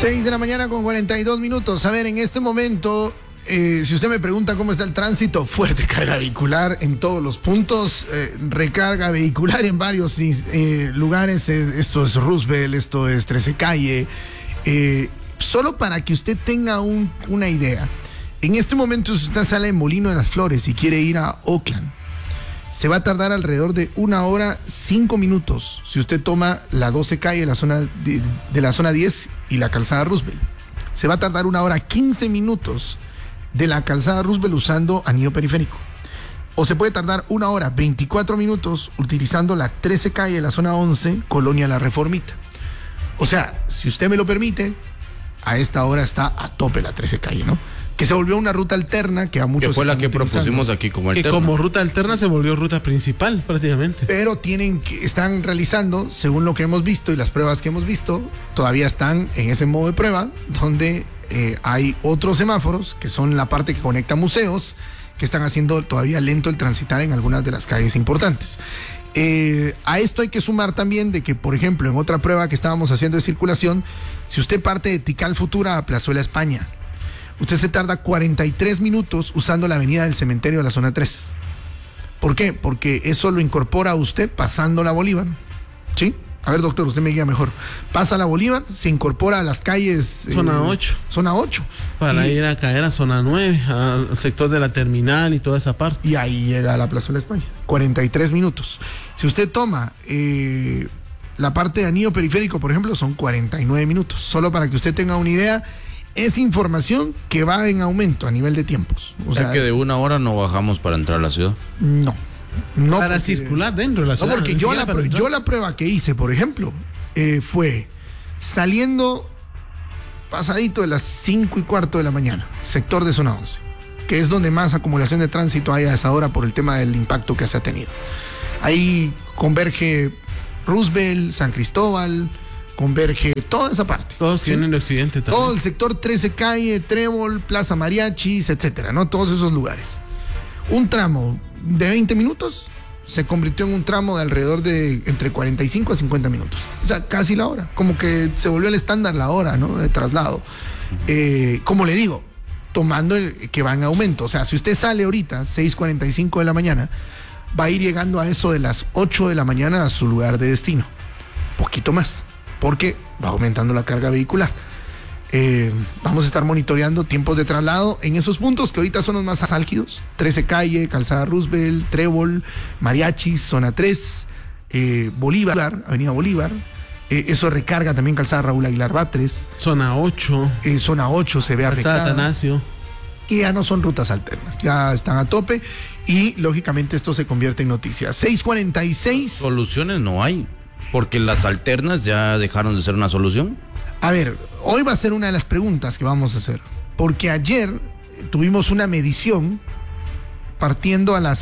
6 de la mañana con 42 minutos. A ver, en este momento, si usted me pregunta cómo está el tránsito, fuerte carga vehicular en todos los puntos, recarga vehicular en varios lugares. Esto es Roosevelt, esto es 13 Calle. Solo para que usted tenga una idea, en este momento, si usted sale de Molino de las Flores y quiere ir a Oakland, se va a tardar alrededor de 1 hora 5 minutos si usted toma la 12 Calle, la zona de la zona 10 y la calzada Roosevelt. Se va a tardar 1 hora 15 minutos de la calzada Roosevelt usando anillo periférico. O se puede tardar 1 hora 24 minutos utilizando la 13 Calle, la zona 11, Colonia La Reformita. O sea, si usted me lo permite, a esta hora está a tope la 13 Calle, ¿no? Que se volvió una ruta alterna que a muchos... Que fue la que propusimos aquí como alterna. Que como ruta alterna se volvió ruta principal prácticamente. Pero están realizando, según lo que hemos visto y las pruebas que hemos visto, todavía están en ese modo de prueba, donde hay otros semáforos, que son la parte que conecta museos, que están haciendo todavía lento el transitar en algunas de las calles importantes. A esto hay que sumar también de que, por ejemplo, en otra prueba que estábamos haciendo de circulación, si usted parte de Tikal Futura a Plazuela España, usted se tarda 43 minutos usando la avenida del Cementerio de la zona 3. ¿Por qué? Porque eso lo incorpora a usted pasando la Bolívar. ¿Sí? A ver, doctor, usted me guía mejor. Pasa la Bolívar, se incorpora a las calles... Zona 8. Zona 8. Para ir a caer a zona 9, al sector de la terminal y toda esa parte. Y ahí llega a la Plazuela España. 43 minutos. Si usted toma la parte de anillo periférico, por ejemplo, son 49 minutos. Solo para que usted tenga una idea... Es información que va en aumento a nivel de tiempos. O sea que de 1 hora no bajamos para entrar a la ciudad. No para circular dentro de la ciudad. No, porque yo la prueba que hice, por ejemplo, fue saliendo pasadito de las 5:15 de la mañana, sector de zona 11, que es donde más acumulación de tránsito hay a esa hora por el tema del impacto que se ha tenido. Ahí converge Roosevelt, San Cristóbal, converge toda esa parte. Todos tienen el occidente también. Todo el sector 13 Calle, Trébol, Plaza Mariachis, etcétera, ¿no? Todos esos lugares. Un tramo de 20 minutos se convirtió en un tramo de alrededor de entre 45 a 50 minutos. O sea, casi la hora. Como que se volvió el estándar la hora, ¿no? De traslado. Como le digo, tomando que va en aumento. O sea, si usted sale ahorita, 6:45 de la mañana, va a ir llegando a eso de las 8 de la mañana a su lugar de destino. Poquito más, porque va aumentando la carga vehicular. Vamos a estar monitoreando tiempos de traslado en esos puntos que ahorita son los más álgidos: 13 Calle, Calzada Roosevelt, Trébol, Mariachis, zona 3, Bolívar, Avenida Bolívar. Eso recarga también Calzada Raúl Aguilar Batres. Zona 8. Zona 8 se ve afectada. Atanasio. Que ya no son rutas alternas, ya están a tope y lógicamente esto se convierte en noticia. 6:46. Soluciones no hay, porque las alternas ya dejaron de ser una solución. A ver, hoy va a ser una de las preguntas que vamos a hacer, porque ayer tuvimos una medición partiendo a las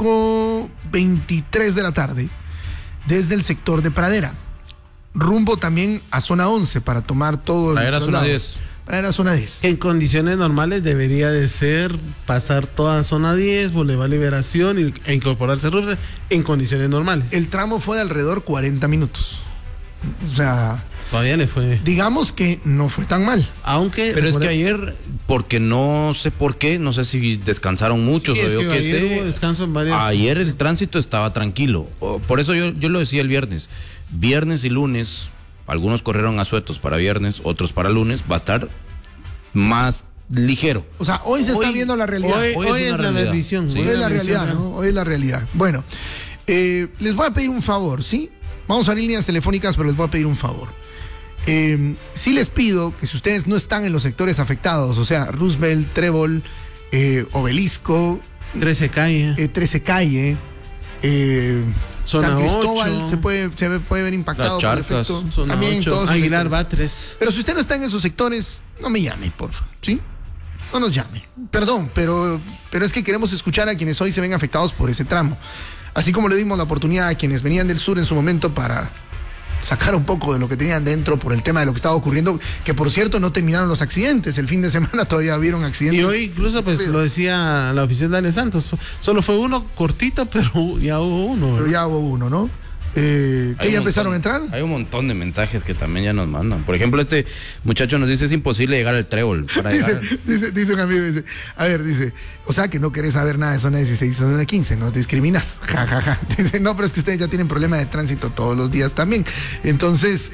5:23 de la tarde desde el sector de Pradera, rumbo también a zona 11 para tomar todo Para ir a zona 10. Para ir a zona 10. En condiciones normales debería de ser pasar toda zona 10, Boulevard Liberación e incorporarse a Roosevelt en condiciones normales. El tramo fue de alrededor 40 minutos. O sea, todavía le fue. Digamos que no fue tan mal. Pero es que ayer, porque no sé por qué, no sé si descansaron muchos sí, o yo qué sé. Hubo descanso en varias... Ayer el tránsito estaba tranquilo. Por eso yo lo decía el viernes. Viernes y lunes, algunos corrieron asuetos para viernes, otros para lunes. Va a estar más ligero. O sea, hoy se está viendo la realidad. Hoy es la bendición. Sí, hoy es la realidad, ¿no? Hoy es la realidad. Bueno, les voy a pedir un favor, ¿sí? Vamos a líneas telefónicas, pero les voy a pedir un favor. Sí les pido que si ustedes no están en los sectores afectados, o sea, Roosevelt, Trébol, Obelisco, 13 Calle, 13 Calle, Zona San Cristóbal 8. se puede ver impactado por el efecto. Zona También 8, todos Aguilar Batres. Pero si usted no está en esos sectores, no me llame, porfa, ¿sí? No nos llame. Perdón, pero es que queremos escuchar a quienes hoy se ven afectados por ese tramo. Así como le dimos la oportunidad a quienes venían del sur en su momento para sacar un poco de lo que tenían dentro por el tema de lo que estaba ocurriendo, que por cierto no terminaron los accidentes. El fin de semana todavía vieron accidentes. Y hoy incluso pues lo decía la oficial de Ale Santos, solo fue uno cortito, pero ya hubo uno. Pero ya hubo uno, ¿no? Hay ¿Que un ya empezaron a montón- entrar? Hay un montón de mensajes que también ya nos mandan. Por ejemplo, este muchacho nos dice, es imposible llegar al trébol. Para Dice, llegar... dice un amigo, dice, a ver, dice, o sea que no querés saber nada de zona 16, zona 15, no discriminas, ja, ja, ja. Dice, no, pero es que ustedes ya tienen problema de tránsito todos los días también. Entonces,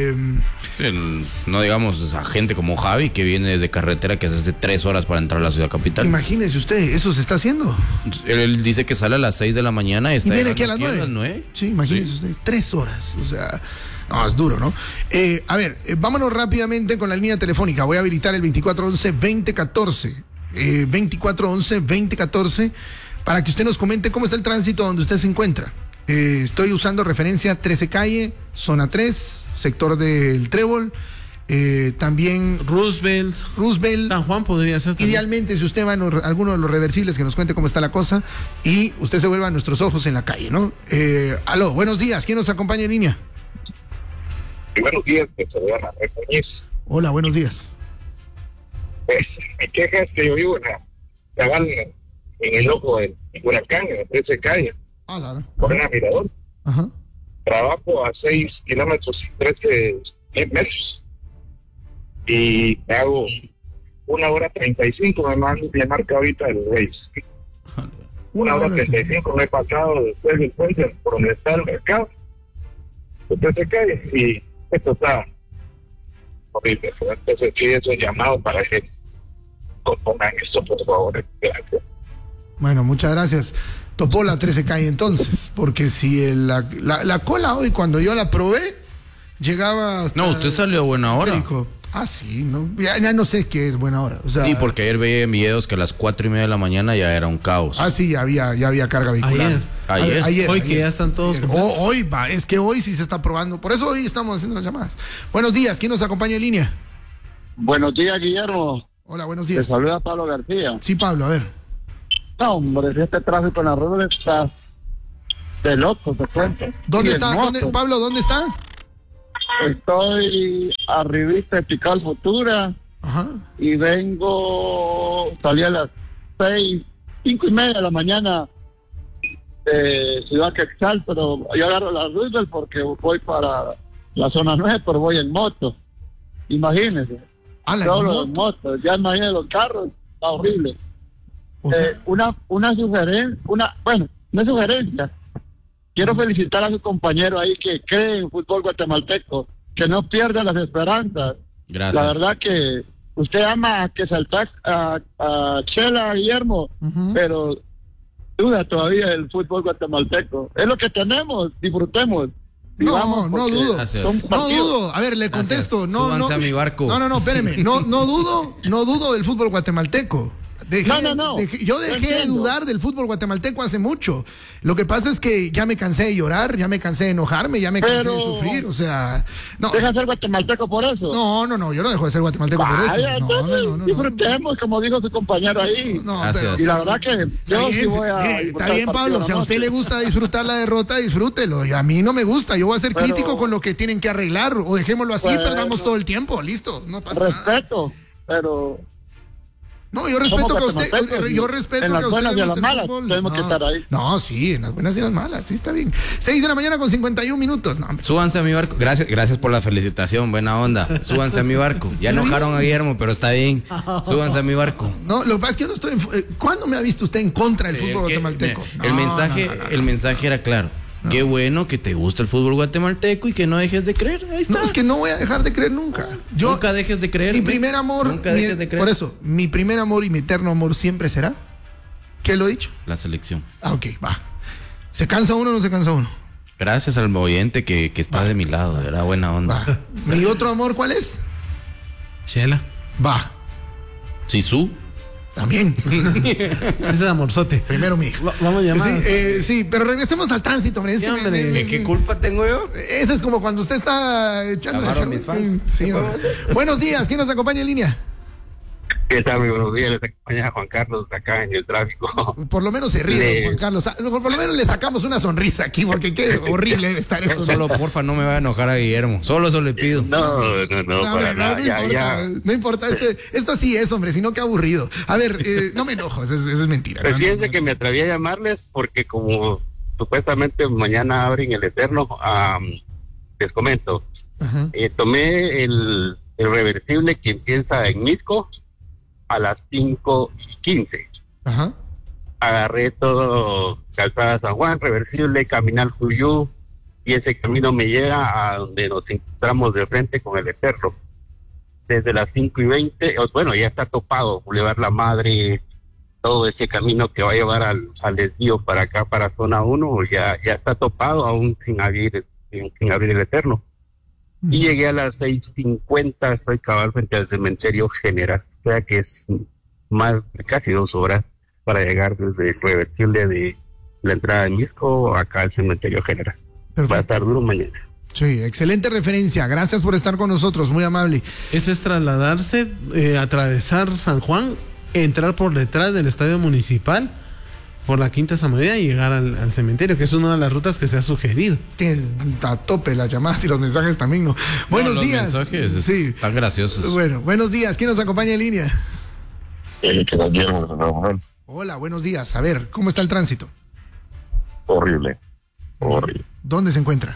No digamos a gente como Javi, que viene desde carretera, que hace 3 horas para entrar a la ciudad capital. imagínese usted, eso se está haciendo. Él dice que sale a las 6 de la mañana y Y está viene aquí a las llegando 9. ¿9? Sí, imagínese usted, 3 horas, o sea... No, es duro, ¿no? A ver, vámonos rápidamente con la línea telefónica. Voy a habilitar el 2411-2014. 2411-2014 para que usted nos comente cómo está el tránsito donde usted se encuentra. Estoy usando referencia 13 calle, zona 3, sector del Trébol. También Roosevelt. San Juan podría ser también. Idealmente, si usted va en alguno de los reversibles, que nos cuente cómo está la cosa y usted se vuelva a nuestros ojos en la calle, ¿no? Aló, buenos días. ¿Quién nos acompaña en línea? Buenos días, te saluda Manuel Muñiz. Hola, buenos días. Pues mi queja es que yo vivo en el ojo del huracán, en la 13 calle, Ah, claro. por una mirador. Ajá. Trabajo a 6 kilómetros y 13 metros. Y me hago 1:35, me marca ahorita el Waze. 1:35 me he pasado después del puente por donde está el mercado. De 13 calles y esto está horrible. Entonces, sí, es un llamado para que pongan esto, por favor. Gracias. Bueno, muchas gracias. Topó la 13 calle entonces, porque si la cola hoy, cuando yo la probé, llegaba hasta... No, usted salió a buena hora. Férico. Ah, sí, no, ya no sé qué es buena hora. O sea, Sí, porque ayer veía en videos que a las 4:30 de la mañana ya era un caos. Ah, sí, ya había carga vehicular. Ayer. Hoy que ya están todos completos. Hoy va, es que hoy sí se está probando. Por eso hoy estamos haciendo las llamadas. Buenos días, ¿quién nos acompaña en línea? Buenos días, Guillermo. Hola, buenos Te días. saluda Pablo García. Sí, Pablo, a ver. No, hombre, si este tráfico en la rueda está de loco, te cuento. ¿Dónde Y está? en moto. Pablo, ¿dónde está? Estoy arribista de Pical Futura Ajá. y salí a las 5:30 de la mañana de Ciudad Quetzal, pero yo agarro la Roosevelt porque voy para la zona 9, pero voy en moto. Imagínense, Ah, la solo en moto. moto, ya imagínense los carros, está horrible. O sea, Una sugerencia, una sugerencia. Quiero felicitar a su compañero ahí que cree en fútbol guatemalteco, que no pierda las esperanzas. Gracias. La verdad que usted ama a que saltax a Chela, Guillermo, pero duda todavía del fútbol guatemalteco. Es lo que tenemos, disfrutemos. no porque dudo. Gracias. son No partidos. dudo. A ver, le contesto. Gracias. No, Súbanse a mi barco. No, espéreme. No dudo del fútbol guatemalteco. No. Yo dejé de entiendo. dudar del fútbol guatemalteco hace mucho. Lo que pasa es que ya me cansé de llorar, ya me cansé de enojarme, ya me cansé de Pero- sufrir. O sea, no. Deja de ser guatemalteco por eso. No, yo no dejo de ser guatemalteco por eso. Vaya, entonces, No. disfrutemos, como dijo su compañero ahí. No, Gracias. pero- Y la verdad que yo sí voy a... Mire, disfrutar está el bien, partido Pablo. de Si a la usted noche. le gusta disfrutar la derrota, disfrútelo. Y a mí no me gusta. Yo voy a ser Pero- crítico con lo que tienen que arreglar. O dejémoslo así, Bueno. perdamos todo el tiempo. Listo, no pasa nada. Respeto, pero No, yo respeto somos que a usted, guatemaltecos, yo y respeto en que las a usted buenas le y en guste las el malas fútbol. tenemos que estar ahí. No, sí, en las buenas y en las malas, sí está bien. 6 de la mañana con 51 minutos. No, hombre. Súbanse a mi barco. Gracias por la felicitación, buena onda. Súbanse a mi barco. Ya enojaron a Guillermo, pero está bien. Súbanse a mi barco. No, lo que pasa es que yo no estoy ¿cuándo me ha visto usted en contra del fútbol guatemalteco? El mensaje era claro. Qué bueno que te gusta el fútbol guatemalteco y que no dejes de creer. Ahí está. No, es que no voy a dejar de creer nunca. Nunca dejes de creer. Mi primer amor, Nunca dejes de creer. por eso, mi primer amor y mi eterno amor siempre será. ¿Qué lo he dicho? La selección. Ah, ok, va. ¿Se cansa uno o no se cansa uno? Gracias al oyente que está de mi lado. Era buena onda. Va. ¿Mi otro amor cuál es? Chela. Va. Sisu. También. Ese es amorzote. Primero mi hija. Vamos a llamar. Sí, pero regresemos al tránsito, hombre. Es que Sí, hombre. ¿Qué culpa tengo yo? Ese es como cuando usted está echando Llamaron mis fans. Sí, hombre. Buenos días, ¿quién nos acompaña en línea? ¿Qué tal? Muy buenos días, les acompaña Juan Carlos acá en el tráfico. Por lo menos se ríe, Juan Carlos. Por lo menos le sacamos una sonrisa aquí, porque qué horrible debe estar eso. Solo porfa no me vaya a enojar a Guillermo. Solo eso le pido. No, No, para hombre, nada, no ya, importa, ya. no importa. Esto así es, hombre, sino que aburrido. A ver, no me enojo, eso es mentira. Pues ¿no? fíjense que me atreví a llamarles porque como supuestamente mañana abren el Eterno. Les comento, Ajá. tomé el reversible que empieza en Misco a las 5:15. Ajá. Agarré todo Calzada San Juan, reversible, caminar Juyú, y ese camino me llega a donde nos encontramos de frente con el Eterno. Desde las 5:20, bueno, ya está topado, Boulevard La Madre, todo ese camino que va a llevar al desvío para acá, para zona 1, ya está topado, aún sin abrir el Eterno. Y llegué a las 6:50, estoy cabal frente al cementerio general, o sea que es más de casi 2 horas para llegar desde el reversible de la entrada de Misco acá al cementerio general. Perfecto. Va a estar duro mañana. Sí, excelente referencia. Gracias por estar con nosotros, muy amable. Eso es trasladarse, atravesar San Juan, entrar por detrás del estadio municipal, por la Quinta Zamoyeda y llegar al cementerio, que es una de las rutas que se ha sugerido. Que a tope las llamadas y los mensajes también, ¿no? Buenos los días. mensajes Sí. están graciosos. Bueno, buenos días. ¿Quién nos acompaña en línea? Que tal, Guillermo? Hola, buenos días. A ver, ¿cómo está el tránsito? Horrible. ¿Dónde se encuentra?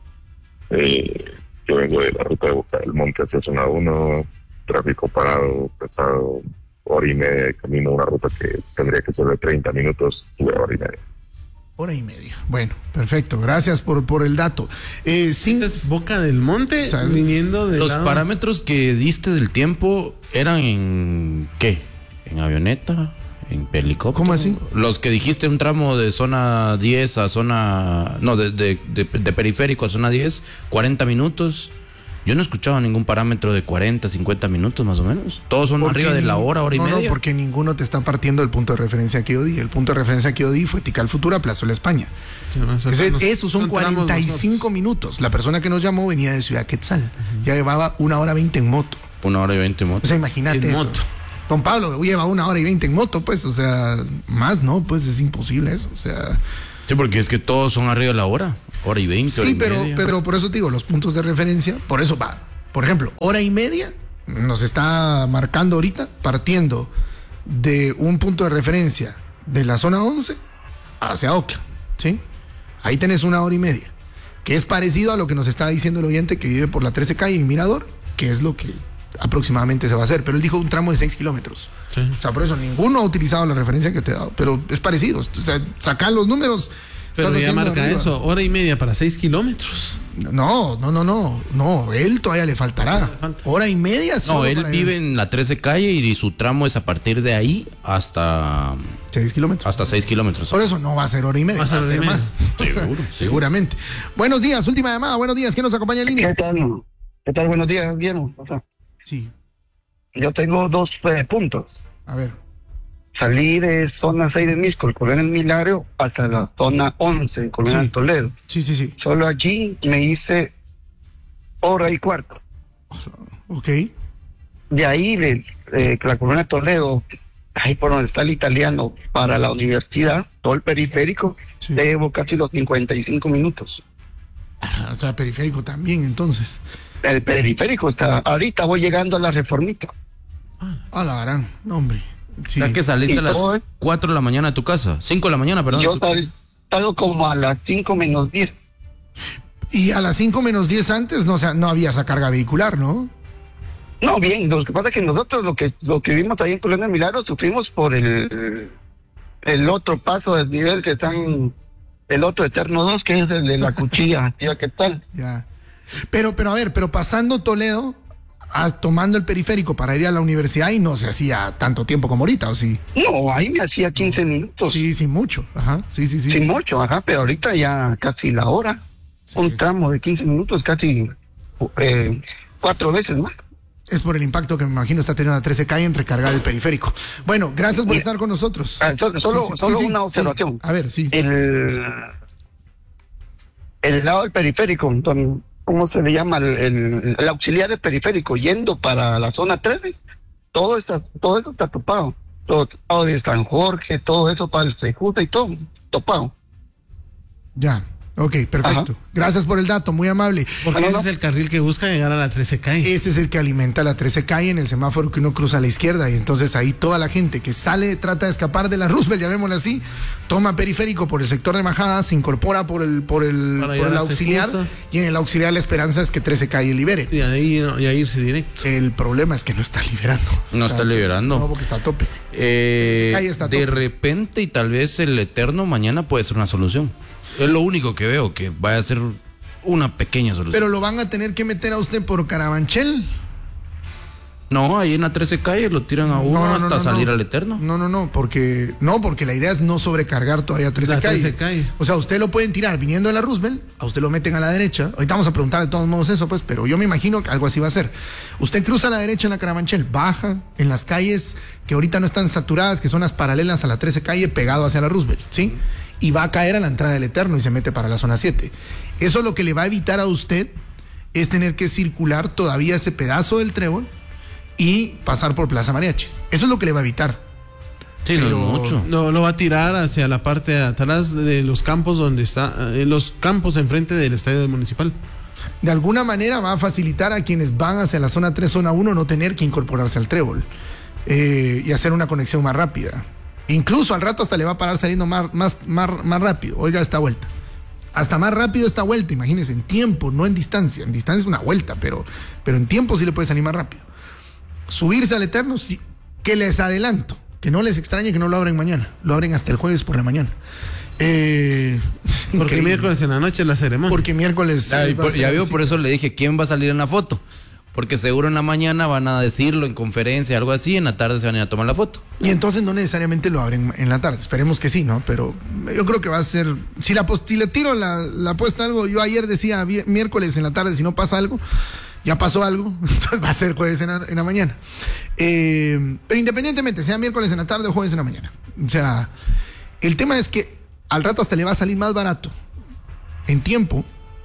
Yo vengo de la ruta de Boca del Monte hacia zona 1, tráfico parado, pesado, hora y media de camino, una ruta que tendría que ser de 30 minutos, sube a hora y media. Hora y media. Bueno, perfecto. Gracias por el dato. Es Boca del Monte, O sea, es- viniendo de Los parámetros que diste del tiempo eran en ¿qué? ¿En avioneta? ¿En helicóptero? ¿Cómo así? Los que dijiste un tramo de zona 10 a zona... No, de periférico a zona 10, 40 minutos. Yo no he escuchado ningún parámetro de 40, 50 minutos más o menos. Todos son arriba de la hora y media. No, porque ninguno te está partiendo del punto de referencia que yo di. El punto de referencia que yo di fue Tikal Futura, Plaza de España. Esos son 45 minutos. La persona que nos llamó venía de Ciudad Quetzal. Ya llevaba 1 hora 20 en moto. 1 hora y 20 O motos. sea, imagínate En eso. moto. Don Pablo lleva 1 hora y 20 en moto, pues, o sea, más no, pues es imposible eso. O sea, Sí, porque es que todos son arriba de la hora. Hora y 20, hora sí, y media. pero por eso te digo, los puntos de referencia, por eso va. Por ejemplo, hora y media nos está marcando ahorita, partiendo de un punto de referencia de la zona 11 hacia Oakland, ¿sí? Ahí tenés 1 hora y media, que es parecido a lo que nos está diciendo el oyente que vive por la 13 calle en Mirador, que es lo que aproximadamente se va a hacer, pero él dijo un tramo de 6 kilómetros. Sí. O sea, por eso ninguno ha utilizado la referencia que te he dado, pero es parecido. O sea, sacar los números. Pero estás ya haciendo marca arriba. eso, hora y media para 6 kilómetros. No, él todavía le faltará. Hora y media. No, solo él para vive en la 13 calle y su tramo es a partir de ahí hasta 6 kilómetros. 6 kilómetros. Por eso no va a ser hora y media, Va a ser hora y media. más. Seguro, Seguramente. Buenos días, última llamada. Buenos días, ¿quién nos acompaña en línea? ¿Qué tal? ¿Qué tal? Buenos días, Guillermo. O sea, Sí, yo tengo 2 puntos. a ver. Salí de zona 6 de Misco, el Coronel Milagro, hasta la zona 11, el Coronel Sí. Toledo. Sí. Solo allí me hice 1:15. Ok. De ahí, la Coronel Toledo, ahí por donde está el italiano, para la universidad, todo el periférico, Sí. llevo casi los 55 minutos. O sea, periférico también, entonces. El periférico está, ahorita voy llegando a la Reformita. A la gran, no, hombre. Sí. O sea que saliste Y a las todo, 4 de la mañana de tu casa. 5 de la mañana, perdón. Yo salgo como a las 5:10. Y a las 5 menos 10 antes no, o sea, no había esa carga vehicular, ¿no? No, bien, lo que pasa es que nosotros lo que vimos ahí en Colonia Milagro sufrimos por el otro paso del nivel que están, el otro Eterno 2, que es el de la cuchilla, tía, ¿qué tal? Ya. Pero a ver, pasando Toledo, tomando el periférico para ir a la universidad y no se hacía tanto tiempo como ahorita, ¿o sí? No, ahí me hacía 15 minutos. Sí, sin mucho. Ajá, sí. Sin mucho, ajá, pero ahorita ya casi la hora. Sí. Un tramo de 15 minutos, casi 4 veces más. Es por el impacto que me imagino está teniendo la 13 calle en recargar el periférico. Bueno, gracias por estar con nosotros. Solo una observación. Sí. A ver, sí. El lado del periférico, ¿cómo se le llama? El auxiliar del periférico, yendo para la zona 13, todo eso está topado. Todo de San Jorge, todo eso para el Sejuta y todo topado. Ya, Ok, perfecto. Ajá. Gracias por el dato, muy amable. Porque ese es el carril que busca llegar a la 13 calle. Ese es el que alimenta la 13 calle en el semáforo que uno cruza a la izquierda. Y entonces ahí toda la gente que sale, trata de escapar de la Roosevelt, llamémosla así, toma periférico por el sector de Majada, se incorpora por el auxiliar. Secusa. Y en el auxiliar la esperanza es que 13 calle libere. Y ahí irse directo. El problema es que no está liberando. No está liberando. No, porque está a tope. Calle está a De tope. repente y tal vez el Eterno mañana puede ser una solución. Es lo único que veo, que vaya a ser una pequeña solución. Pero lo van a tener que meter a usted por Carabanchel. No, ahí en la 13 calle lo tiran a uno hasta salir al Eterno. No, porque la idea es no sobrecargar todavía 13 La calle. 13 calle. O sea, usted lo pueden tirar viniendo de la Roosevelt, a usted lo meten a la derecha. Ahorita vamos a preguntar de todos modos eso, pues, pero yo me imagino que algo así va a ser. Usted cruza a la derecha en la Carabanchel, baja en las calles que ahorita no están saturadas, que son las paralelas a la 13 calle, pegado hacia la Roosevelt, ¿sí? Y va a caer a la entrada del Eterno y se mete para la zona 7. Eso lo que le va a evitar a usted es tener que circular todavía ese pedazo del Trébol y pasar por Plaza Mariachis. Eso es lo que le va a evitar. Sí, no es mucho. No, lo va a tirar hacia la parte de atrás de los campos donde está, los campos enfrente del estadio municipal. De alguna manera va a facilitar a quienes van hacia la zona 3, zona 1, no tener que incorporarse al Trébol y hacer una conexión más rápida. Incluso al rato hasta le va a parar saliendo más rápido. Oiga esta vuelta. Hasta más rápido esta vuelta, imagínense, en tiempo, no en distancia. En distancia es una vuelta, pero en tiempo sí le puede salir más rápido. Subirse al Eterno, sí, que les adelanto, que no les extrañe que no lo abren mañana. Lo abren hasta el jueves por la mañana. Porque Increíble. miércoles en la noche es la ceremonia. Porque miércoles. va a ser Ya vio, así. por eso le dije, ¿quién va a salir en la foto? Porque seguro en la mañana van a decirlo en conferencia, algo así, en la tarde se van a ir a tomar la foto. Y entonces no necesariamente lo abren en la tarde. Esperemos que sí, ¿no? Pero yo creo que va a ser. Si le tiro la apuesta a algo, yo ayer decía miércoles en la tarde, si no pasa algo, ya pasó algo, entonces va a ser jueves en la mañana. Pero independientemente, sea miércoles en la tarde o jueves en la mañana. O sea, el tema es que al rato hasta le va a salir más barato en tiempo.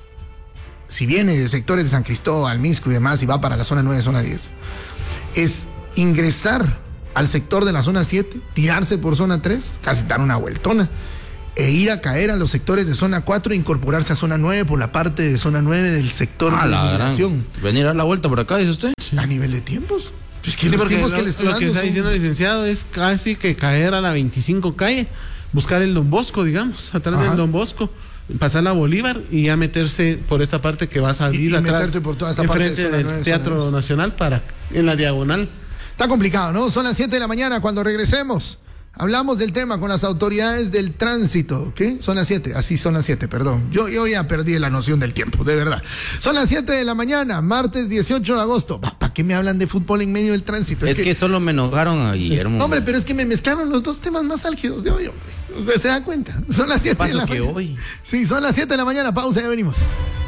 Si viene de sectores de San Cristóbal, Misco y demás, y va para la zona 9, zona 10, es ingresar al sector de la zona 7, tirarse por zona 3, casi dar una vueltona, e ir a caer a los sectores de zona 4 e incorporarse a zona 9 por la parte de zona 9 del sector de migración. Venir a dar la vuelta por acá, dice usted. A nivel de tiempos. Es que Sí, los porque tiempos que le estoy lo que dando está son- diciendo el licenciado es casi que caer a la 25 calle, buscar el Don Bosco, digamos, atrás Ajá. del Don Bosco, pasar la Bolívar y ya meterse por esta parte que va a salir Y atrás, meterte por toda esta parte de enfrente zona del 9, zona Teatro 10. Nacional en la diagonal. Está complicado, ¿no? Son las 7 de la mañana. Cuando regresemos, hablamos del tema con las autoridades del tránsito. ¿Qué? Son las 7. Así son las 7, perdón. Yo ya perdí la noción del tiempo, de verdad. Son las 7 de la mañana, martes 18 de agosto. ¿Para qué me hablan de fútbol en medio del tránsito? Es que solo me enojaron a Guillermo. No, hombre, pero es que me mezclaron los dos temas más álgidos de hoy, hombre. Usted se da cuenta. Son las 7 de Paso la que mañana. hoy. Sí, son las 7 de la mañana. Pausa, ya venimos.